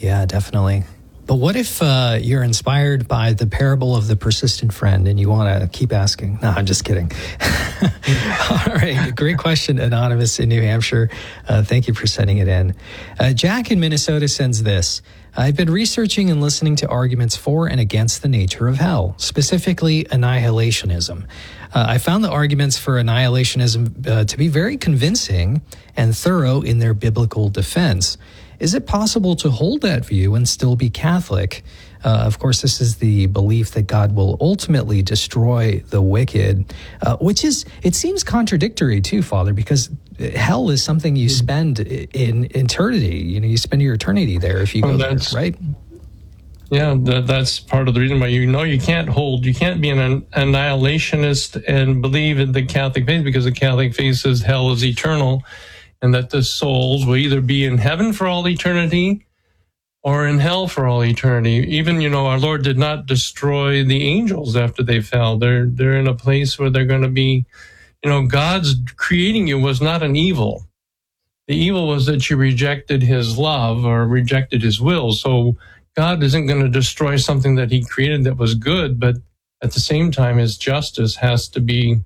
Yeah, definitely. But what if you're inspired by the parable of the persistent friend and you want to keep asking? No, I'm just kidding. All right. Great question, Anonymous in New Hampshire. Thank you for sending it in. Jack in Minnesota sends this. I've been researching and listening to arguments for and against the nature of hell, specifically annihilationism. I found the arguments for annihilationism to be very convincing and thorough in their biblical defense. Is it possible to hold that view and still be Catholic? Of course, this is the belief that God will ultimately destroy the wicked, which it seems contradictory too, Father, because hell is something you spend in eternity. You spend your eternity there if you go there, right? Yeah, that's part of the reason why you can't be an annihilationist and believe in the Catholic faith, because the Catholic faith says hell is eternal, and that the souls will either be in heaven for all eternity or in hell for all eternity. Even, our Lord did not destroy the angels after they fell. They're in a place where they're going to be, God's creating you was not an evil. The evil was that you rejected his love or rejected his will. So God isn't going to destroy something that he created that was good, but at the same time, his justice has to be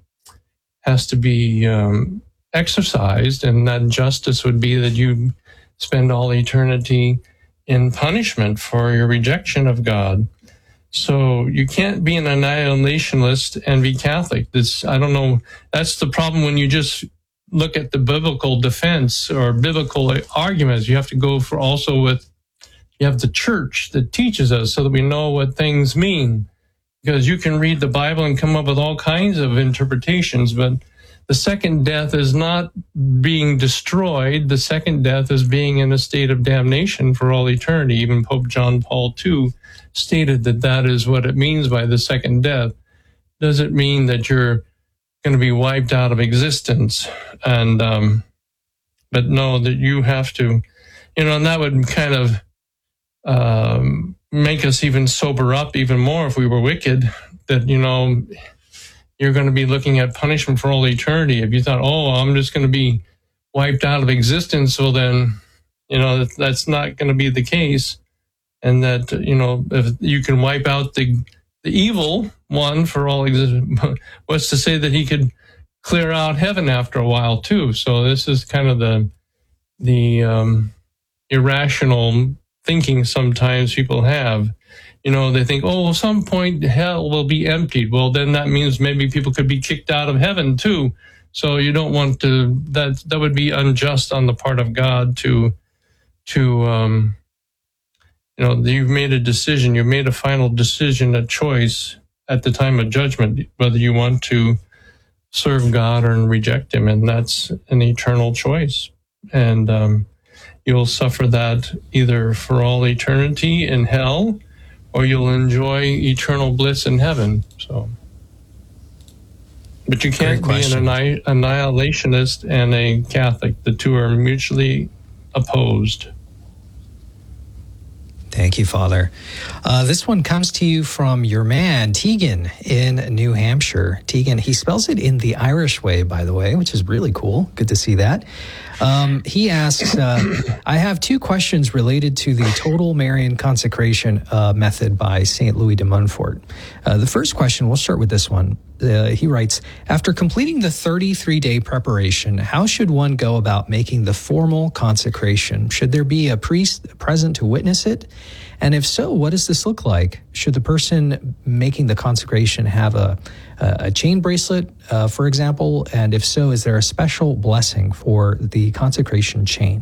exercised, and that justice would be that you spend all eternity in punishment for your rejection of God. So you can't be an annihilationist and be Catholic. I don't know. That's the problem when you just look at the biblical defense or biblical arguments. You have to go for you have the church that teaches us so that we know what things mean. Because you can read the Bible and come up with all kinds of interpretations, but the second death is not being destroyed. The second death is being in a state of damnation for all eternity. Even Pope John Paul II stated that is what it means by the second death. Does it mean that you're going to be wiped out of existence? And but no, that you have to, and that would kind of make us even sober up even more if we were wicked, that, you're going to be looking at punishment for all eternity. If you thought, I'm just going to be wiped out of existence, well then, that's not going to be the case. And that, if you can wipe out the evil one for all existence, what's to say that he could clear out heaven after a while too? So this is kind of the irrational thinking sometimes people have. They think, at some point hell will be emptied. Well, then that means maybe people could be kicked out of heaven too. So you don't want to, that would be unjust on the part of God to you've made a decision, you've made a final decision, a choice at the time of judgment, whether you want to serve God or reject him. And that's an eternal choice. And you'll suffer that either for all eternity in hell, or you'll enjoy eternal bliss in heaven. So, but you can't be an annihilationist and a Catholic. The two are mutually opposed. Thank you, Father. This one comes to you from your man, Tegan, in New Hampshire. Tegan, he spells it in the Irish way, by the way, which is really cool. Good to see that. He asks, I have two questions related to the total Marian consecration method by St. Louis de Montfort. The first question, we'll start with this one. He writes, after completing the 33-day preparation, how should one go about making the formal consecration? Should there be a priest present to witness it? And if so, what does this look like? Should the person making the consecration have a chain bracelet, for example? And if so, is there a special blessing for the consecration chain?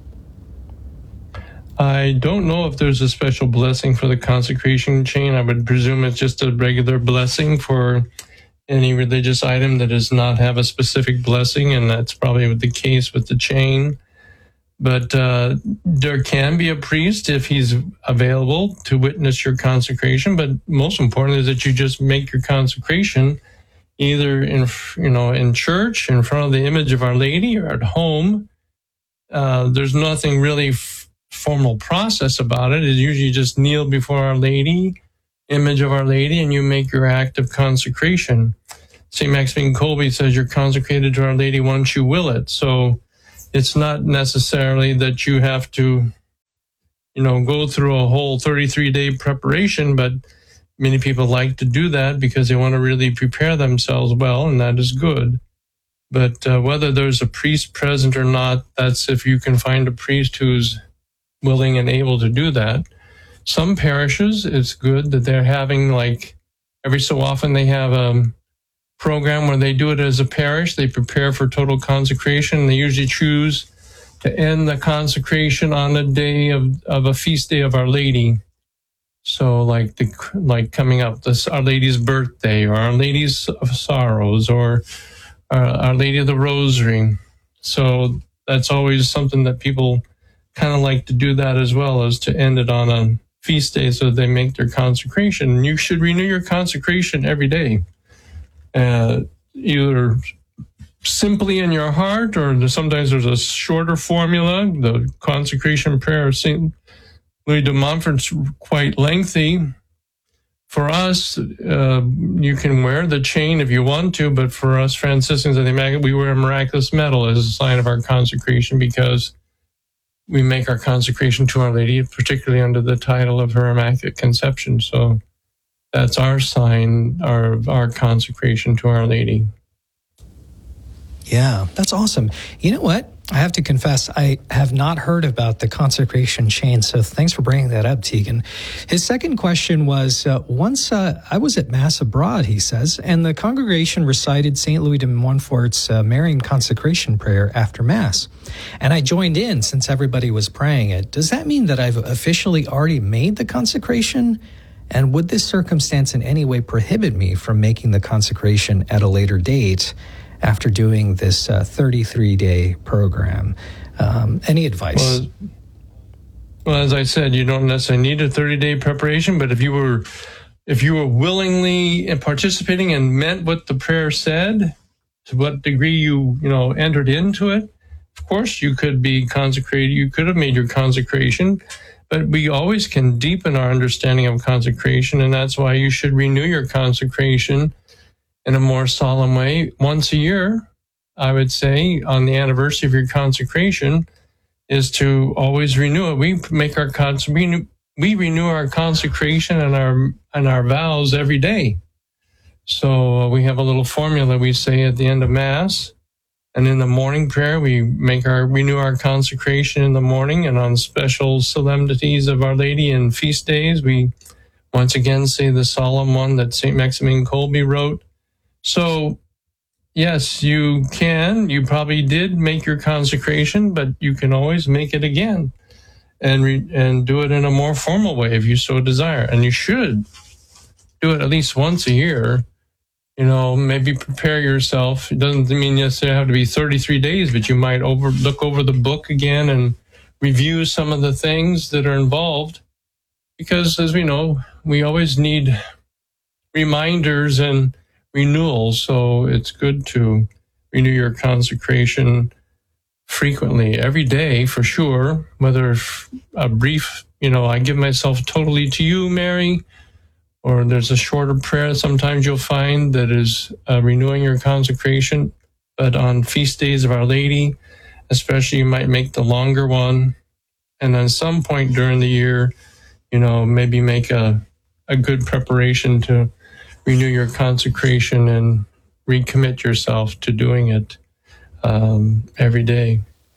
I don't know if there's a special blessing for the consecration chain. I would presume it's just a regular blessing for any religious item that does not have a specific blessing, and that's probably the case with the chain. But there can be a priest if he's available to witness your consecration. But most important is that you just make your consecration either in church, in front of the image of Our Lady, or at home. There's nothing really formal process about it. It's usually just kneel before Our Lady, image of Our Lady, and you make your act of consecration. St. Maximilian Kolbe says you're consecrated to Our Lady once you will it. So it's not necessarily that you have to go through a whole 33-day preparation, but many people like to do that because they want to really prepare themselves well, and that is good. But whether there's a priest present or not, that's if you can find a priest who's willing and able to do that. Some parishes, it's good that they're having, like, every so often they have a program where they do it as a parish. They prepare for total consecration. They usually choose to end the consecration on the day of a feast day of Our Lady. So like coming up, this Our Lady's birthday, or Our Lady's of Sorrows, or Our Lady of the Rosary. So that's always something that people kind of like to do that as well, as to end it on a feast day so they make their consecration. You should renew your consecration every day. Either simply in your heart, or sometimes there's a shorter formula. The consecration prayer of St. Louis de Montfort's quite lengthy. For us, you can wear the chain if you want to, but for us Franciscans of the Immaculate, we wear a miraculous medal as a sign of our consecration, because we make our consecration to Our Lady, particularly under the title of her Immaculate Conception. So that's our sign, our consecration to Our Lady. Yeah, that's awesome. You know what? I have to confess, I have not heard about the consecration chain, so thanks for bringing that up, Tegan. His second question was, once I was at Mass abroad, he says, and the congregation recited St. Louis de Montfort's Marian consecration prayer after Mass, and I joined in since everybody was praying it. Does that mean that I've officially already made the consecration? And would this circumstance in any way prohibit me from making the consecration at a later date after doing this 33-day program? Any advice? Well, as I said, you don't necessarily need a 30-day preparation, but if you were willingly participating and meant what the prayer said, to what degree you entered into it, of course you could be consecrated. You could have made your consecration, but we always can deepen our understanding of consecration, and that's why you should renew your consecration in a more solemn way once a year. I would say on the anniversary of your consecration is to always renew it. We make our we renew our consecration and our vows every day. So we have a little formula we say at the end of Mass, and in the morning prayer we renew our consecration in the morning, and on special solemnities of Our Lady and feast days we once again say the solemn one that St. Maximilian Kolbe wrote. So, yes, you probably did make your consecration, but you can always make it again and do it in a more formal way if you so desire. And you should do it at least once a year. Maybe prepare yourself. It doesn't mean necessarily have to be 33 days, but you might look over the book again and review some of the things that are involved. Because, as we know, we always need reminders and renewal, so it's good to renew your consecration frequently, every day for sure, whether a brief, I give myself totally to you, Mary, or there's a shorter prayer sometimes you'll find that is renewing your consecration. But on feast days of Our Lady, especially, you might make the longer one, and at some point during the year, maybe make a good preparation to renew your consecration and recommit yourself to doing it every day.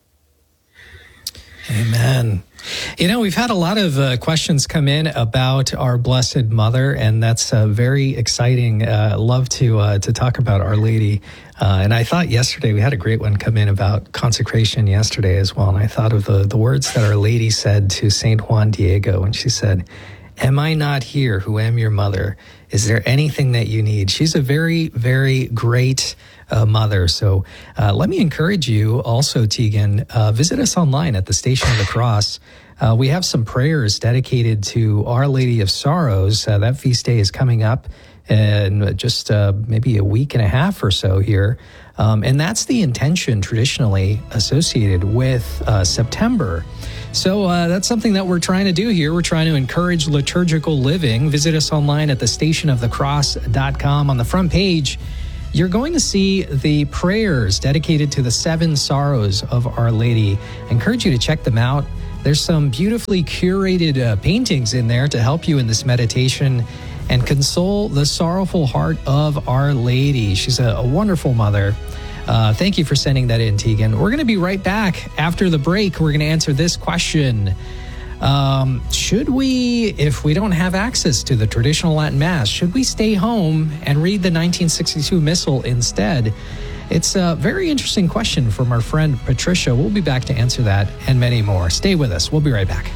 Amen. We've had a lot of questions come in about our Blessed Mother, and that's very exciting. Love to talk about Our Lady. And I thought yesterday, we had a great one come in about consecration yesterday as well. And I thought of the words that Our Lady said to St. Juan Diego when she said, "Am I not here who am your mother? Is there anything that you need?" She's a very, very great mother. So let me encourage you also, Tegan, visit us online at the Station of the Cross. We have some prayers dedicated to Our Lady of Sorrows. That feast day is coming up in just maybe a week and a half or so here. And that's the intention traditionally associated with September. So that's something that we're trying to do here. We're trying to encourage liturgical living. Visit us online at thestationofthecross.com. On the front page, you're going to see the prayers dedicated to the 7 sorrows of Our Lady. I encourage you to check them out. There's some beautifully curated paintings in there to help you in this meditation and console the sorrowful heart of Our Lady. She's a wonderful mother. Thank you for sending that in, Tegan. We're going to be right back after the break. We're going to answer this question. Should we, if we don't have access to the traditional Latin Mass, should we stay home and read the 1962 Missal instead? It's a very interesting question from our friend Patricia. We'll be back to answer that and many more. Stay with us. We'll be right back.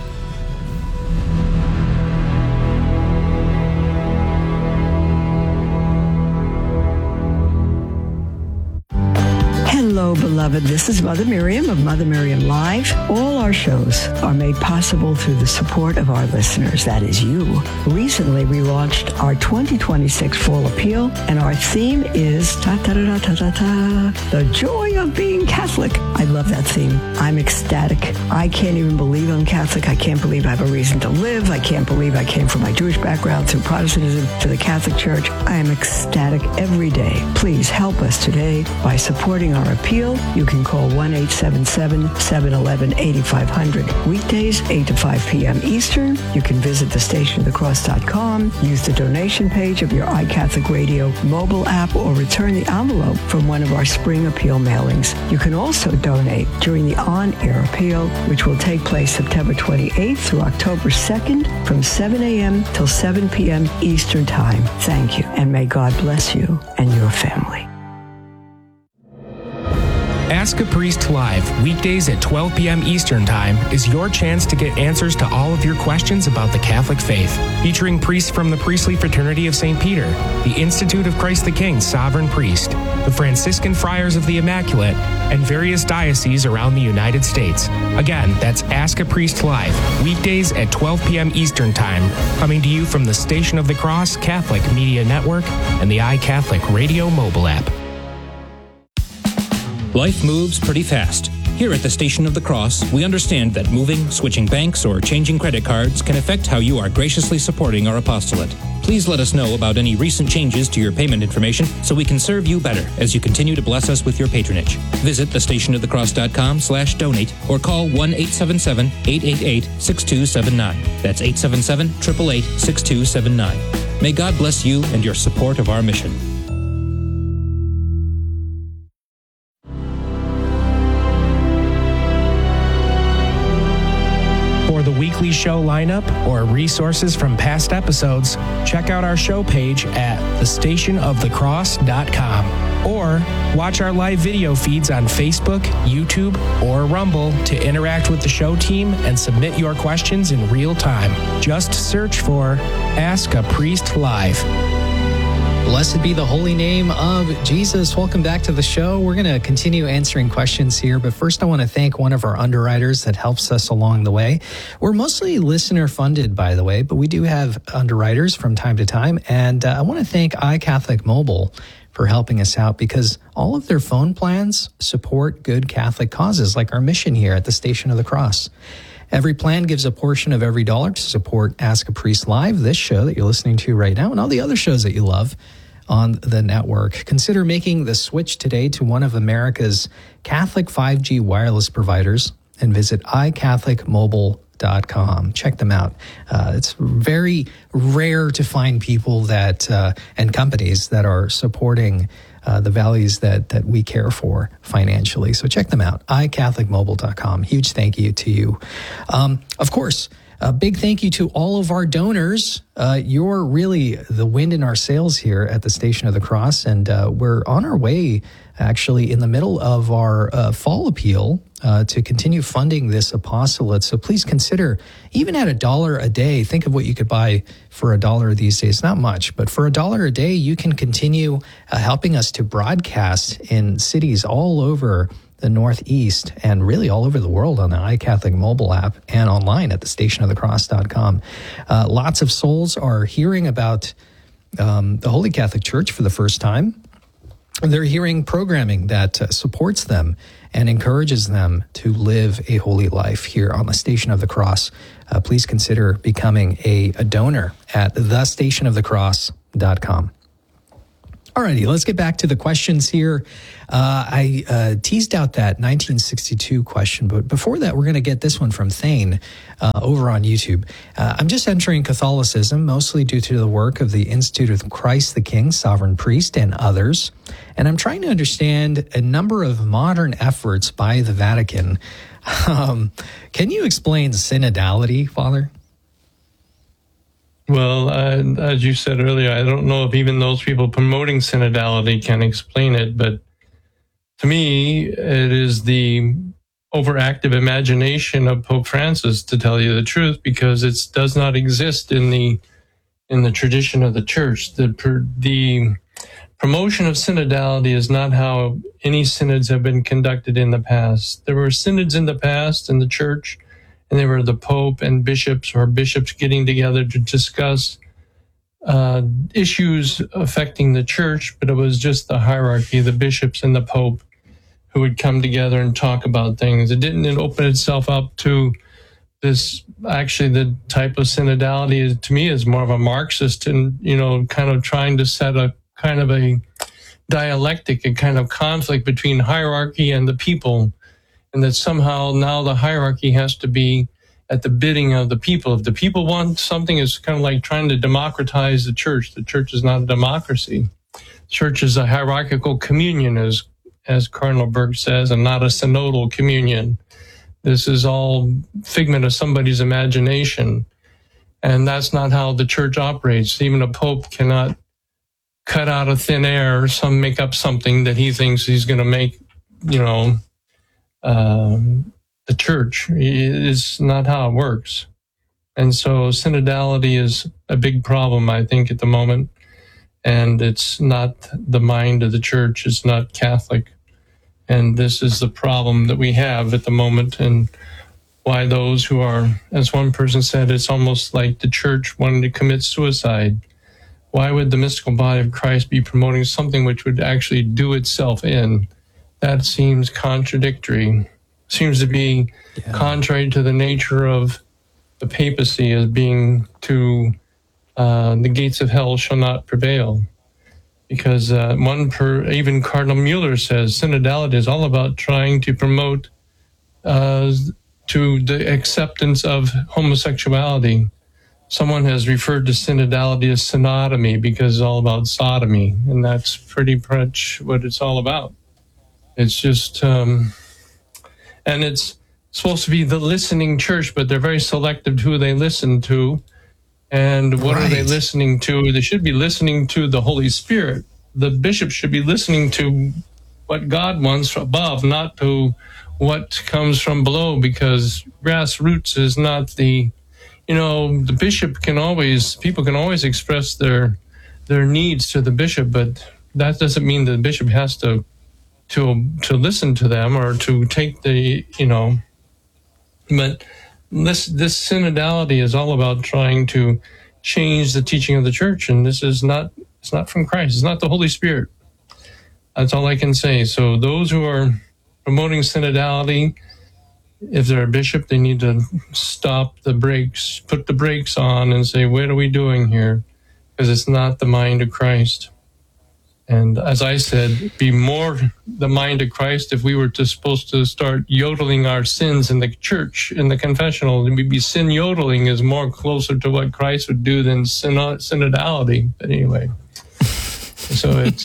Hello, beloved. This is Mother Miriam of Mother Miriam Live. All our shows are made possible through the support of our listeners, that is you. Recently, we launched our 2026 Fall Appeal, and our theme is the joy of being Catholic. I love that theme. I'm ecstatic. I can't even believe I'm Catholic. I can't believe I have a reason to live. I can't believe I came from my Jewish background through Protestantism to the Catholic Church. I am ecstatic every day. Please help us today by supporting our appeal. You can call 1-877-711-8500. Weekdays, 8 to 5 p.m. Eastern. You can visit thestationofthecross.com, use the donation page of your iCatholic Radio mobile app, or return the envelope from one of our spring appeal mailings. You can also donate during the on-air appeal, which will take place September 28th through October 2nd from 7 a.m. till 7 p.m. Eastern Time. Thank you, and may God bless you and your family. Ask a Priest Live, weekdays at 12 p.m. Eastern Time, is your chance to get answers to all of your questions about the Catholic faith. Featuring priests from the Priestly Fraternity of St. Peter, the Institute of Christ the King Sovereign Priest, the Franciscan Friars of the Immaculate, and various dioceses around the United States. Again, that's Ask a Priest Live, weekdays at 12 p.m. Eastern Time, coming to you from the Station of the Cross Catholic Media Network and the iCatholic Radio mobile app. Life moves pretty fast. Here at the Station of the Cross, we understand that moving, switching banks, or changing credit cards can affect how you are graciously supporting our apostolate. Please let us know about any recent changes to your payment information so we can serve you better as you continue to bless us with your patronage. Visit thestationofthecross.com/donate or call 1-877-888-6279. That's 877-888-6279. May God bless you and your support of our mission. Weekly show lineup or resources from past episodes, check out our show page at thestationofthecross.com or watch our live video feeds on Facebook, YouTube, or Rumble to interact with the show team and submit your questions in real time. Just search for Ask a Priest Live. Blessed be the holy name of Jesus. Welcome back to the show. We're going to continue answering questions here, but first I want to thank one of our underwriters that helps us along the way. We're mostly listener funded, by the way, but we do have underwriters from time to time, and I want to thank iCatholic Mobile for helping us out because all of their phone plans support good Catholic causes like our mission here at the Station of the Cross. Every plan gives a portion of every dollar to support Ask a Priest Live, this show that you're listening to right now, and all the other shows that you love on the network. Consider making the switch today to one of America's Catholic 5G wireless providers and visit iCatholicMobile.com. Check them out. It's very rare to find people that and companies that are supporting the values that we care for financially. So check them out, iCatholicMobile.com. Huge thank you to you. Of course, a big thank you to all of our donors. You're really the wind in our sails here at the Station of the Cross, and we're on our way, actually, in the middle of our fall appeal to continue funding this apostolate. So please consider, even at $1 a day, think of what you could buy for $1 these days. Not much, but for $1 a day, you can continue helping us to broadcast in cities all over the Northeast and really all over the world on the iCatholic mobile app and online at thestationofthecross.com. Lots of souls are hearing about the Holy Catholic Church for the first time. They're hearing programming that supports them and encourages them to live a holy life here on the Station of the Cross. Please consider becoming a donor at thestationofthecross.com. Alrighty, let's get back to the questions here. I teased out that 1962 question, but before that, we're going to get this one from Thane over on YouTube. I'm just entering Catholicism, mostly due to the work of the Institute of Christ the King, Sovereign Priest, and others. And I'm trying to understand a number of modern efforts by the Vatican. Can you explain synodality, Father? Well, as you said earlier, I don't know if even those people promoting synodality can explain it, but to me, it is the overactive imagination of Pope Francis, to tell you the truth, because it does not exist in the tradition of the Church. The promotion of synodality is not how any synods have been conducted in the past. There were synods in the past in the Church, and they were the Pope and bishops, or bishops getting together to discuss issues affecting the Church, but it was just the hierarchy, the bishops and the Pope, who would come together and talk about things. It didn't open itself up to this. Actually, the type of synodality, to me, is more of a Marxist, and kind of trying to set a kind of a dialectic, a kind of conflict between hierarchy and the people. And that somehow now the hierarchy has to be at the bidding of the people. If the people want something, it's kind of like trying to democratize the Church. The Church is not a democracy. The Church is a hierarchical communion, as Cardinal Burke says, and not a synodal communion. This is all figment of somebody's imagination. And that's not how the Church operates. Even a Pope cannot cut out of thin air, make up something that he thinks he's going to make, the Church. Is not how it works. And so synodality is a big problem, I think, at the moment. And it's not the mind of the Church. It's not Catholic. And this is the problem that we have at the moment, and why those who are, as one person said, it's almost like the Church wanting to commit suicide. Why would the mystical body of Christ be promoting something which would actually do itself in? That seems contradictory. Seems to be contrary to the nature of the papacy as being to the gates of hell shall not prevail. Because even Cardinal Mueller says synodality is all about trying to promote to the acceptance of homosexuality. Someone has referred to synodality as synodomy because it's all about sodomy, and that's pretty much what it's all about. It's just, and it's supposed to be the listening church, but they're very selective who they listen to. And what are they listening to? They should be listening to the Holy Spirit. The bishops should be listening to what God wants above, not to what comes from below, because grassroots is not the bishop people can always express their needs to the bishop, but that doesn't mean the bishop has to listen to them or to take but this synodality is all about trying to change the teaching of the Church, and it's not from Christ. It's not the Holy Spirit. That's all I can say. So those who are promoting synodality, if they're a bishop, they need to stop the brakes, put the brakes on and say, what are we doing here? Because it's not the mind of Christ. And as I said, be more the mind of Christ if we were supposed to start yodeling our sins in the church, in the confessional. Maybe sin yodeling is more closer to what Christ would do than synodality. But anyway, so it's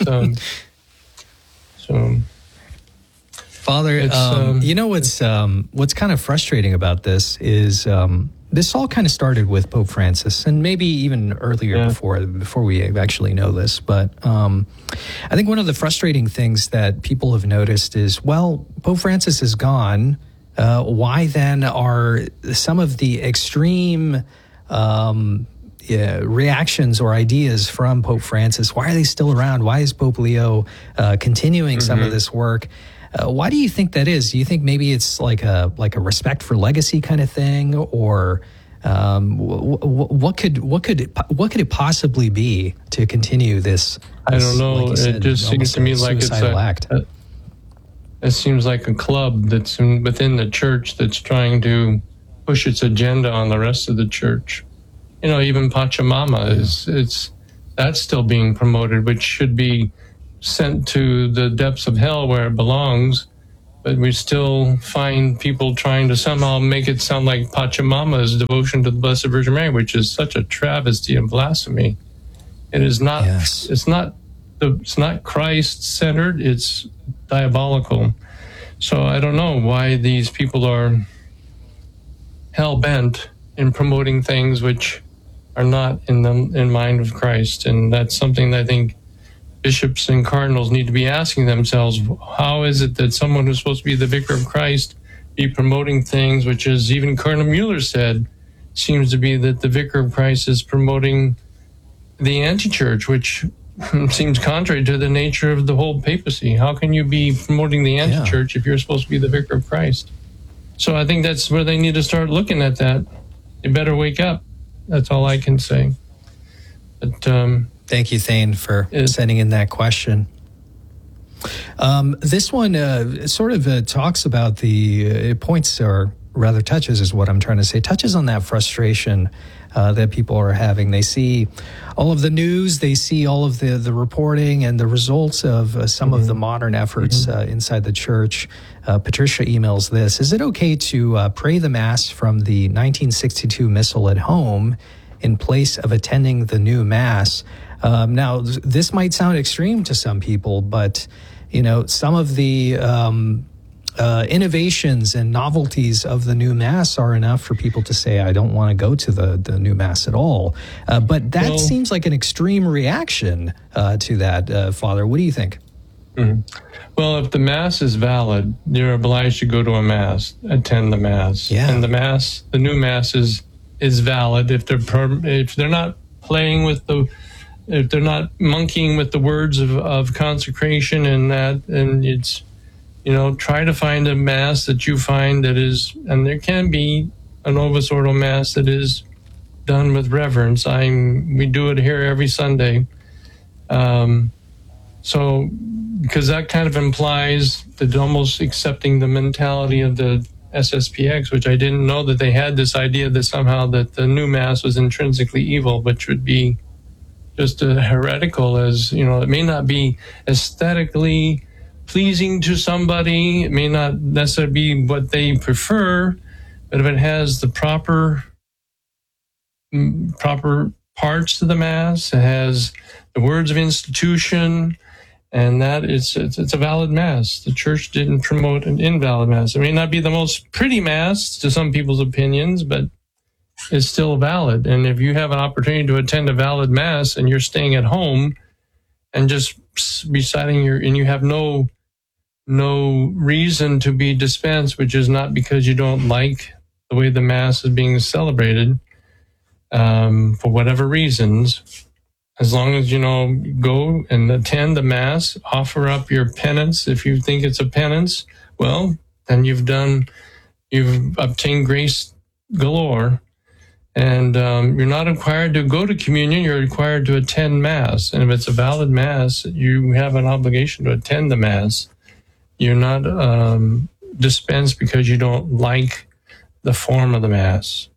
Father, what's kind of frustrating about this is this all kind of started with Pope Francis, and maybe even earlier before we actually know this. But I think one of the frustrating things that people have noticed is, well, Pope Francis is gone. Why then are some of the extreme reactions or ideas from Pope Francis, why are they still around? Why is Pope Leo continuing some of this work? Why do you think that is? Do you think maybe it's like a respect for legacy kind of thing, or what could it possibly be to continue this? I don't know. Like it just seems to me like it's it seems like a club that's within the church that's trying to push its agenda on the rest of the church. Even Pachamama that's still being promoted, which should be sent to the depths of hell where it belongs, but we still find people trying to somehow make it sound like Pachamama's devotion to the Blessed Virgin Mary, which is such a travesty and blasphemy. It is not. Yes. It's not Christ-centered. It's diabolical. So I don't know why these people are hell-bent in promoting things which are not in mind of Christ, and that's something that I think bishops and cardinals need to be asking themselves. How is it that someone who's supposed to be the vicar of Christ be promoting things which, as even Cardinal Mueller said, seems to be that the vicar of Christ is promoting the anti-church, which seems contrary to the nature of the whole papacy. How can you be promoting the anti-church if you're supposed to be the vicar of Christ? So I think that's where they need to start looking at that. They better wake up. That's all I can say. But thank you, Thane, for sending in that question. This one sort of talks about it points, or rather touches is what I'm trying to say, touches on that frustration that people are having. They see all of the news, they see all of the reporting and the results of some of the modern efforts inside the church. Patricia emails this: is it okay to pray the Mass from the 1962 Missal at home in place of attending the new Mass? Now, this might sound extreme to some people, but some of the innovations and novelties of the new Mass are enough for people to say, I don't want to go to the new Mass at all. But that seems like an extreme reaction to that, Father. What do you think? Mm-hmm. Well, if the Mass is valid, you're obliged to go to a Mass, attend the Mass. Yeah. And the new Mass is valid if they're not playing with if they're not monkeying with the words of consecration and that, and it's, try to find a Mass that you find that is, and there can be a Novus Ordo Mass that is done with reverence. We do it here every Sunday. So, because that kind of implies that almost accepting the mentality of the SSPX, which I didn't know that they had this idea that somehow that the new Mass was intrinsically evil, which would be just heretical, as, it may not be aesthetically pleasing to somebody. It may not necessarily be what they prefer, but if it has the proper parts to the Mass, it has the words of institution, and that it's a valid Mass. The Church didn't promote an invalid Mass. It may not be the most pretty Mass to some people's opinions, but it's still valid. And if you have an opportunity to attend a valid Mass and you're staying at home and just reciting and you have no reason to be dispensed, which is not because you don't like the way the Mass is being celebrated, for whatever reasons, as long as go and attend the Mass, offer up your penance. If you think it's a penance, well, then you've obtained grace galore. And you're not required to go to communion, you're required to attend Mass. And if it's a valid Mass, you have an obligation to attend the Mass. You're not dispensed because you don't like the form of the Mass.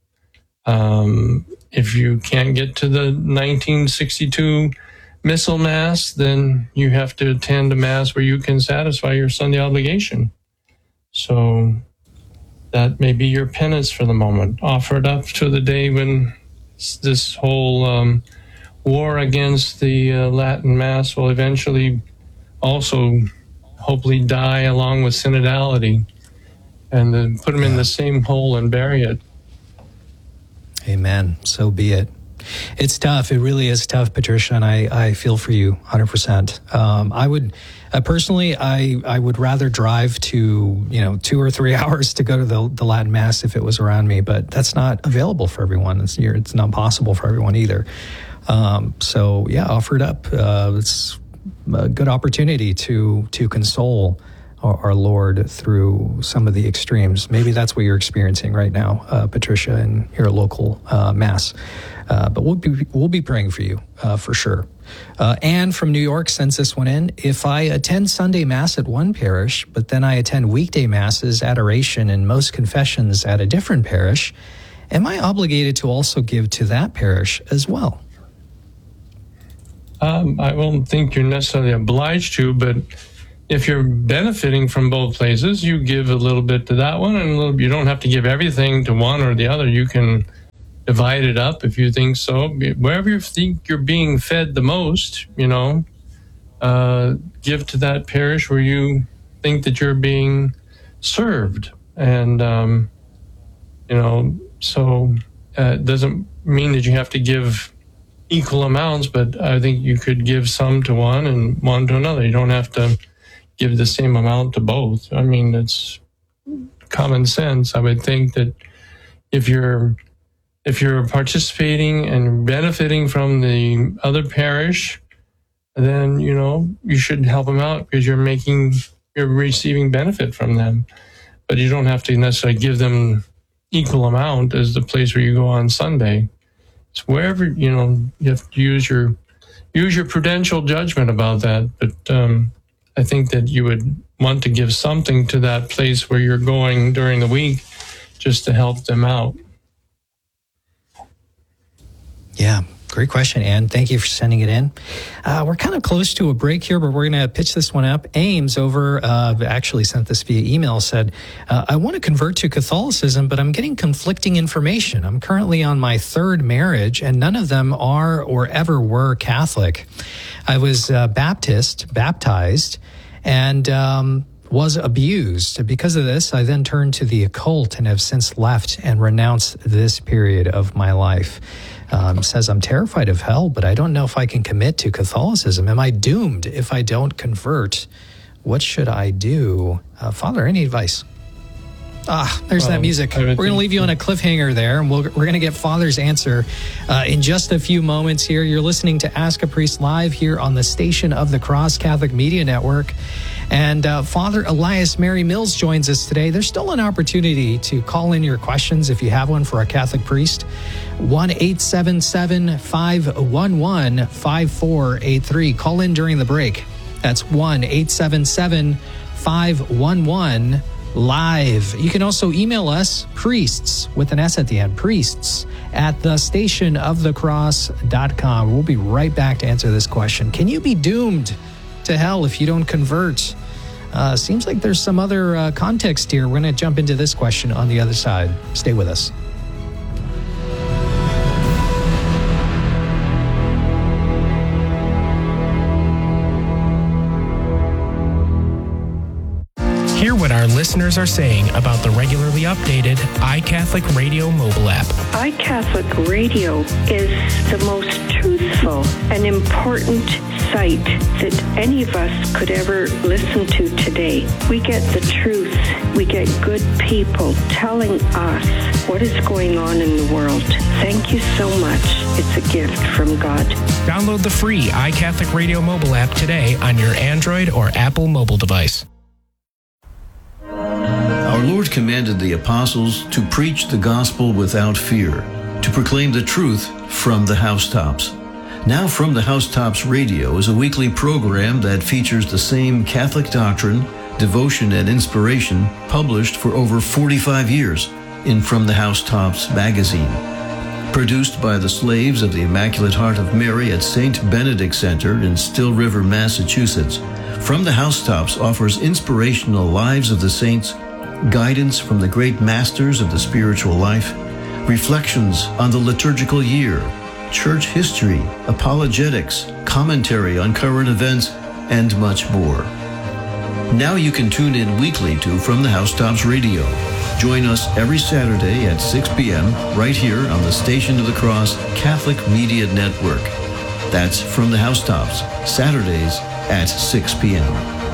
If you can't get to the 1962 Missal Mass, then you have to attend a Mass where you can satisfy your Sunday obligation. So that may be your penance for the moment. Offer it up to the day when this whole war against the Latin Mass will eventually also hopefully die along with synodality, and then put them in the same hole and bury it. Amen. So be it. It's tough. It really is tough, Patricia, and I feel for you 100%. I would personally, I would rather drive to 2 or 3 hours to go to the Latin Mass if it was around me, but that's not available for everyone. It's not possible for everyone either. So yeah, offer it up. It's a good opportunity to console our Lord through some of the extremes. Maybe that's what you're experiencing right now, Patricia, in your local Mass. But we'll be praying for you for sure. Anne from New York sends this one in. If I attend Sunday Mass at one parish, but then I attend weekday Masses, adoration, and most confessions at a different parish, am I obligated to also give to that parish as well? I won't think you're necessarily obliged to, but if you're benefiting from both places, you give a little bit to that one, and you don't have to give everything to one or the other. You can divide it up if you think so. Wherever you think you're being fed the most, give to that parish where you think that you're being served. And, so it doesn't mean that you have to give equal amounts, but I think you could give some to one and one to another. You don't have to give the same amount to both. I mean, it's common sense. I would think that if you're participating and benefiting from the other parish, then, you should help them out because you're receiving benefit from them. But you don't have to necessarily give them equal amount as the place where you go on Sunday. It's wherever, you have to use your prudential judgment about that. But I think that you would want to give something to that place where you're going during the week just to help them out. Yeah, great question, Ann. Thank you for sending it in. We're kind of close to a break here, but we're going to pitch this one up. Ames actually sent this via email, said, I want to convert to Catholicism, but I'm getting conflicting information. I'm currently on my third marriage, and none of them are or ever were Catholic. I was baptized, and was abused. Because of this, I then turned to the occult and have since left and renounced this period of my life. Says, I'm terrified of hell, but I don't know if I can commit to Catholicism. Am I doomed if I don't convert? What should I do? Father, any advice? There's that music. We're going to leave you on a cliffhanger there, and we're going to get Father's answer in just a few moments here. You're listening to Ask a Priest Live here on the Station of the Cross Catholic Media Network. And Father Elias Mary Mills joins us today. There's still an opportunity to call in your questions if you have one for a Catholic priest. 1-877-511-5483. Call in during the break. That's 1-877-511-LIVE. You can also email us, priests, with an S at the end, priests, at thestationofthecross.com. We'll be right back to answer this question. Can you be doomed to hell if you don't convert? Seems like there's some other context here. We're going to jump into this question on the other side. Stay with us. Hear what our listeners are saying about the regularly updated iCatholic Radio mobile app. iCatholic Radio is the most truthful and important site that any of us could ever listen to today. We get the truth. We get good people telling us what is going on in the world. Thank you so much. It's a gift from God. Download the free iCatholic Radio mobile app today on your Android or Apple mobile device. Our Lord commanded the apostles to preach the gospel without fear, to proclaim the truth from the housetops. Now From the Housetops Radio is a weekly program that features the same Catholic doctrine, devotion, and inspiration published for over 45 years in From the Housetops magazine. Produced by the Slaves of the Immaculate Heart of Mary at St. Benedict Center in Still River, Massachusetts, From the Housetops offers inspirational lives of the saints, guidance from the great masters of the spiritual life, reflections on the liturgical year, church history, apologetics, commentary on current events, and much more. Now you can tune in weekly to From the Housetops Radio. Join us every Saturday at 6 p.m. right here on the Station of the Cross Catholic Media Network. That's From the Housetops, Saturdays at 6 p.m.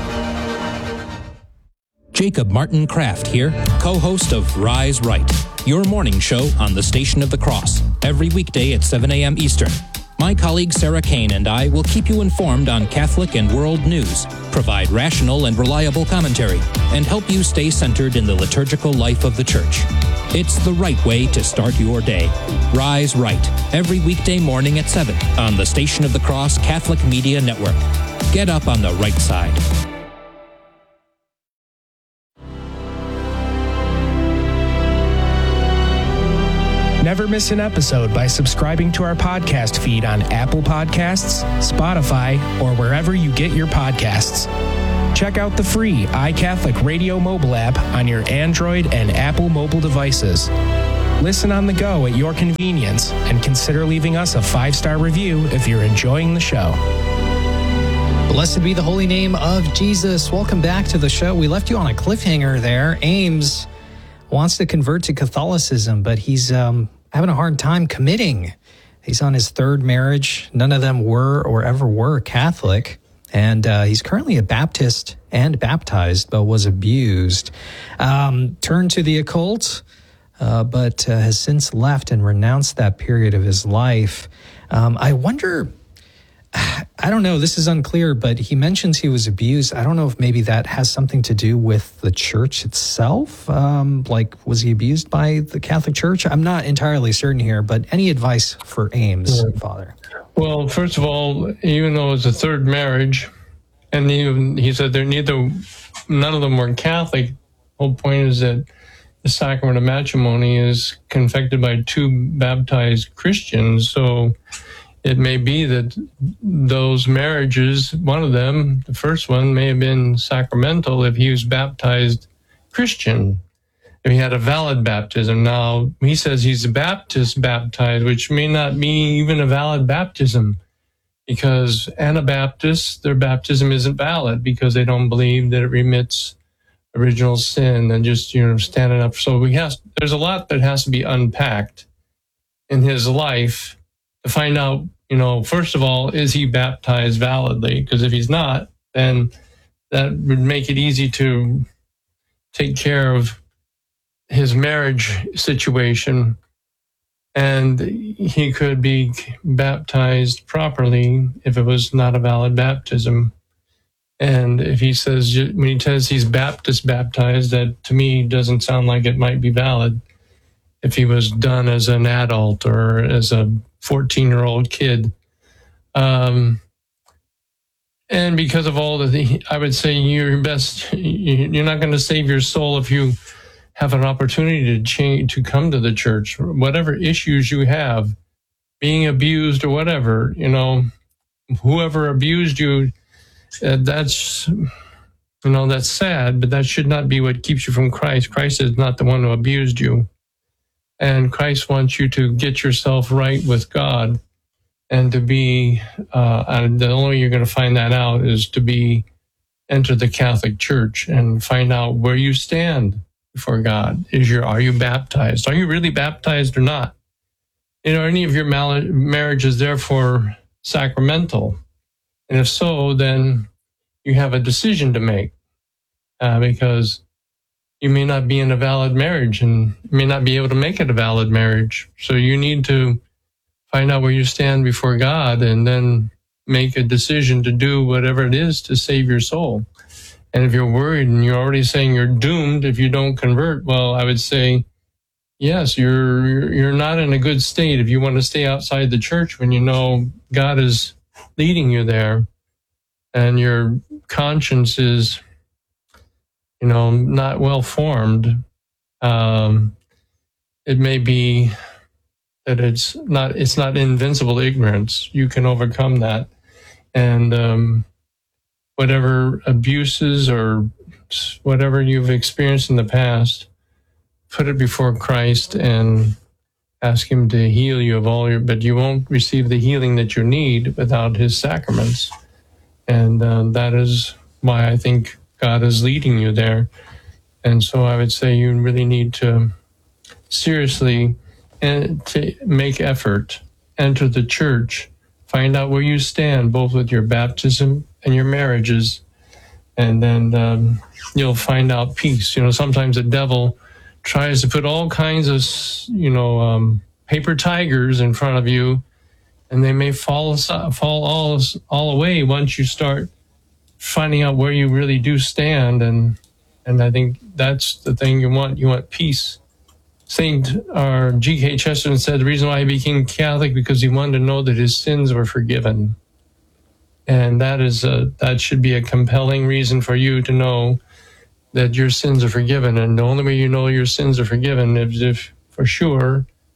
Jacob Martin Kraft here, co-host of Rise Right, your morning show on the Station of the Cross, every weekday at 7 a.m. Eastern. My colleague Sarah Kane and I will keep you informed on Catholic and world news, provide rational and reliable commentary, and help you stay centered in the liturgical life of the Church. It's the right way to start your day. Rise Right, every weekday morning at 7 on the Station of the Cross Catholic Media Network. Get up on the right side. Never Never miss an episode by subscribing to our podcast feed on Apple Podcasts, Spotify, or wherever you get your podcasts. Check out the free iCatholic Radio mobile app on your Android and Apple mobile devices. Listen on the go at your convenience, and consider leaving us a 5-star review if you're enjoying the show. Blessed be the holy name of Jesus. Welcome back to the show. We left you on a cliffhanger there. Ames wants to convert to Catholicism, but he's having a hard time committing. He's on his third marriage. None of them were or ever were Catholic. And he's currently a Baptist and baptized, but was abused. Turned to the occult, but has since left and renounced that period of his life. I wonder, I don't know, this is unclear, but he mentions he was abused. I don't know if maybe that has something to do with the church itself. Was he abused by the Catholic Church? I'm not entirely certain here, but any advice for Ames, Father? Well, first of all, even though it was a third marriage, and he said none of them were Catholic, the whole point is that the sacrament of matrimony is confected by 2 baptized Christians. So it may be that those marriages, one of them, the first one, may have been sacramental if he was baptized Christian, if he had a valid baptism. Now, he says he's a Baptist baptized, which may not be even a valid baptism, because Anabaptists, their baptism isn't valid because they don't believe that it remits original sin and just, standing up. So there's a lot that has to be unpacked in his life to find out, first of all, is he baptized validly? Because if he's not, then that would make it easy to take care of his marriage situation, and he could be baptized properly if it was not a valid baptism. And if he says, when he says he's Baptist baptized, that to me doesn't sound like it might be valid if he was done as an adult or as a 14-year-old kid. And because of all I would say you're not going to save your soul if you have an opportunity to come to the church. Whatever issues you have, being abused or whatever, whoever abused you, that's sad, but that should not be what keeps you from Christ. Christ is not the one who abused you. And Christ wants you to get yourself right with God, and to be, the only way you're going to find that out is to enter the Catholic Church and find out where you stand before God. Are you baptized? Are you really baptized or not? Are any of your marriages therefore sacramental? And if so, then you have a decision to make, because you may not be in a valid marriage and may not be able to make it a valid marriage. So you need to find out where you stand before God and then make a decision to do whatever it is to save your soul. And if you're worried and you're already saying you're doomed if you don't convert, well, I would say, yes, you're not in a good state if you want to stay outside the church when you know God is leading you there, and your conscience is, not well formed. It may be that it's not invincible ignorance. You can overcome that, and whatever abuses or whatever you've experienced in the past, put it before Christ and ask him to heal you of all but you won't receive the healing that you need without his sacraments. And that is why I think God is leading you there. And so I would say you really need to seriously to make effort, enter the church, find out where you stand, both with your baptism and your marriages, and then you'll find out peace. Sometimes the devil tries to put all kinds of, paper tigers in front of you, and they may fall all away once you start finding out where you really do stand. And I think that's the thing you want. You want peace. G.K. Chesterton said the reason why he became Catholic because he wanted to know that his sins were forgiven. And that should be a compelling reason for you to know that your sins are forgiven. And the only way you know your sins are forgiven is if, for sure,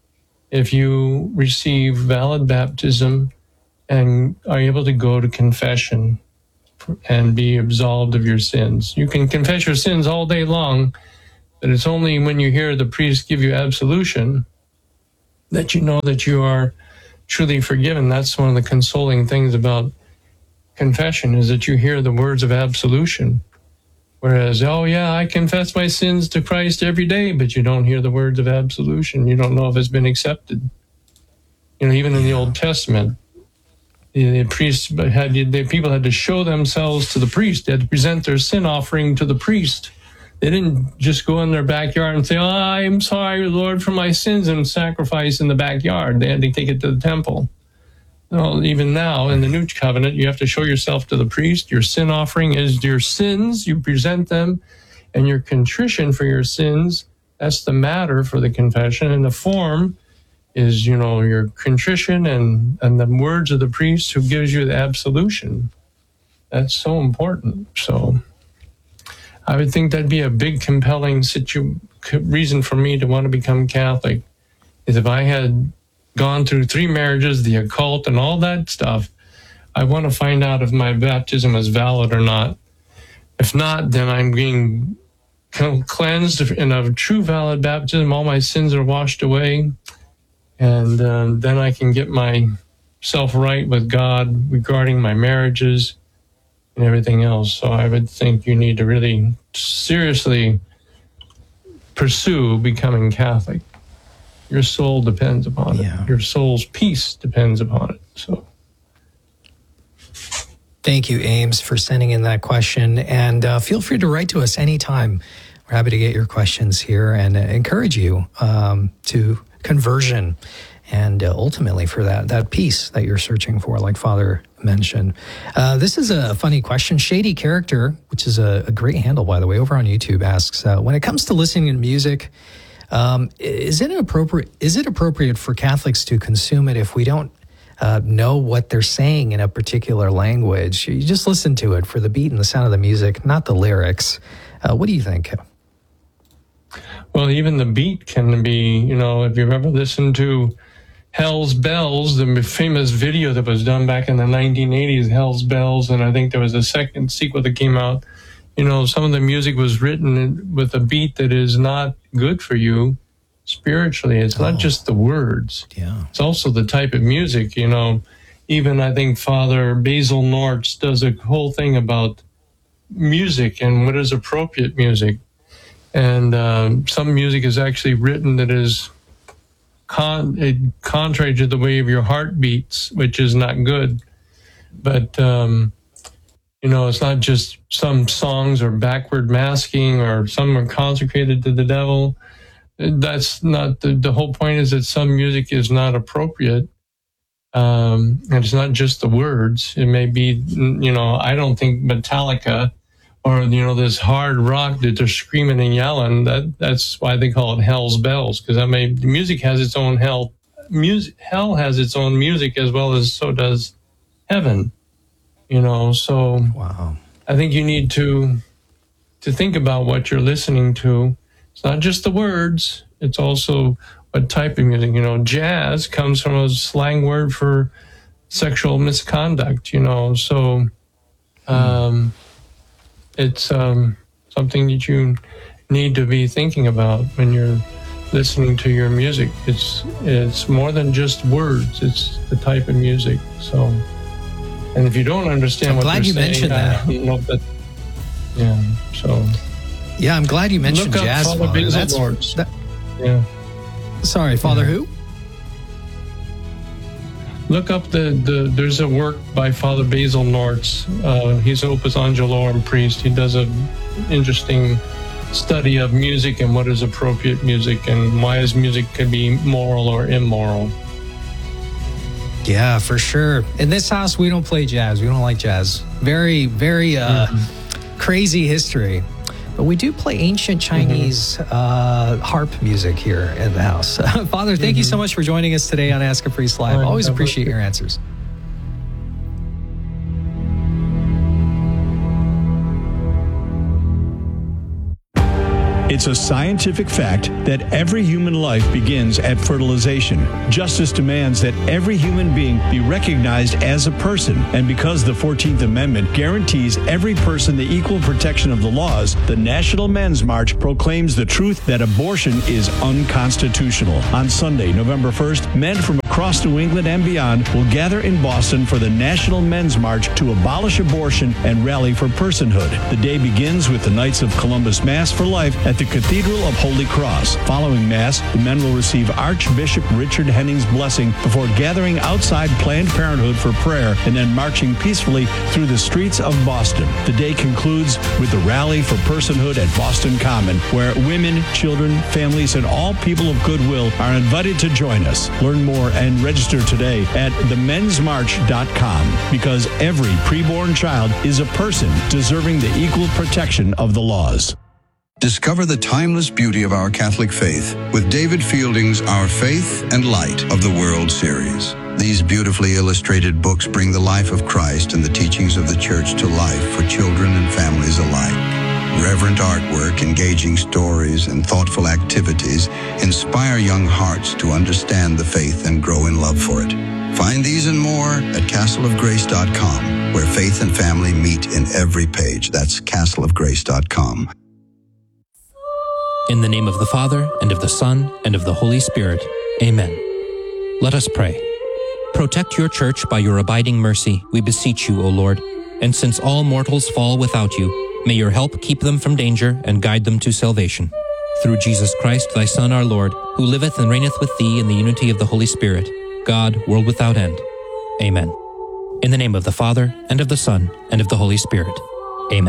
if you receive valid baptism and are able to go to confession and be absolved of your sins. You can confess your sins all day long, but it's only when you hear the priest give you absolution that you know that you are truly forgiven. That's one of the consoling things about confession, is that you hear the words of absolution. Whereas, oh yeah, I confess my sins to Christ every day, but you don't hear the words of absolution. You don't know if it's been accepted. You know, even in the Old Testament, the priests people had to show themselves to the priest. They had to present their sin offering to the priest. They didn't just go in their backyard and say, "Oh, I'm sorry, Lord, for my sins," and sacrifice in the backyard. They had to take it to the temple. Well, even now in the New Covenant, you have to show yourself to the priest. Your sin offering is your sins. You present them, and your contrition for your sins. That's the matter for the confession. And the form is, you know, your contrition and the words of the priest who gives you the absolution. That's so important. So I would think that'd be a big, compelling reason for me to want to become Catholic, is if I had gone through 3 marriages, the occult, and all that stuff, I want to find out if my baptism is valid or not. If not, then I'm being cleansed in a true valid baptism. All my sins are washed away, and then I can get myself right with God regarding my marriages and everything else. So I would think you need to really seriously pursue becoming Catholic. Your soul depends upon it. Your soul's peace depends upon it. So, thank you, Ames, for sending in that question. And feel free to write to us anytime. We're happy to get your questions here and encourage you to conversion and ultimately for that peace that you're searching for, like Father mentioned. This is a funny question. Shady Character, which is a great handle, by the way, over on YouTube, asks, when it comes to listening to music, is it appropriate for Catholics to consume it if we don't know what they're saying in a particular language? You just listen to it for the beat and the sound of the music, not the lyrics. What do you think? Well, even the beat can be, you know, if you've ever listened to Hell's Bells, the famous video that was done back in the 1980s, Hell's Bells, and I think there was a second sequel that came out. You know, some of the music was written with a beat that is not good for you spiritually. It's not just the words. Yeah. It's also the type of music, you know. Even I think Father Basil Nortz does a whole thing about music and what is appropriate music. And some music is actually written that is contrary to the way of your heart beats, which is not good. But you know, it's not just some songs are backward masking or some are consecrated to the devil. That's not the whole point. Is that some music is not appropriate, and it's not just the words. It may be, you know, I don't think Metallica or, you know, this hard rock that they're screaming and yelling. That's why they call it Hell's Bells, because the music has its own hell. Hell has its own music as well as so does heaven. You know, so wow. I think you need to think about what you're listening to. It's not just the words, it's also what type of music. You know, jazz comes from a slang word for sexual misconduct, you know, so it's something that you need to be thinking about when you're listening to your music. It's more than just words, it's the type of music, so... And if you don't understand what they're saying, mentioned that. Yeah, I'm glad you mentioned jazz. Father Basil Nortz. Yeah. Sorry, Father who? Look up there's a work by Father Basil Nortz. He's an Opus Angelorum priest. He does an interesting study of music and what is appropriate music and why is music can be moral or immoral. Yeah, for sure. In this house, we don't play jazz. We don't like jazz. Very, very crazy history. But we do play ancient Chinese harp music here in the house. Father, thank you so much for joining us today on Ask a Priest Live. Always appreciate your answers. It's It's a scientific fact that every human life begins at fertilization. Justice demands that every human being be recognized as a person, and because the 14th Amendment guarantees every person the equal protection of the laws, the National Men's March proclaims the truth that abortion is unconstitutional. On Sunday, November 1st, men from across New England and beyond will gather in Boston for the National Men's March to abolish abortion and rally for personhood. The day begins with the Knights of Columbus Mass for Life at the Cathedral of Holy Cross. Following Mass, the men will receive Archbishop Richard Henning's blessing before gathering outside Planned Parenthood for prayer and then marching peacefully through the streets of Boston. The day concludes with the Rally for Personhood at Boston Common, where women, children, families, and all people of goodwill are invited to join us. Learn more and register today at themensmarch.com, because every preborn child is a person deserving the equal protection of the laws. Discover the timeless beauty of our Catholic faith with David Fielding's Our Faith and Light of the World series. These beautifully illustrated books bring the life of Christ and the teachings of the Church to life for children and families alike. Reverent artwork, engaging stories, and thoughtful activities inspire young hearts to understand the faith and grow in love for it. Find these and more at castleofgrace.com, where faith and family meet in every page. That's castleofgrace.com. In the name of the Father, and of the Son, and of the Holy Spirit. Amen. Let us pray. Protect your church by your abiding mercy, we beseech you, O Lord. And since all mortals fall without you, may your help keep them from danger and guide them to salvation. Through Jesus Christ, thy Son, our Lord, who liveth and reigneth with thee in the unity of the Holy Spirit, God, world without end. Amen. In the name of the Father, and of the Son, and of the Holy Spirit.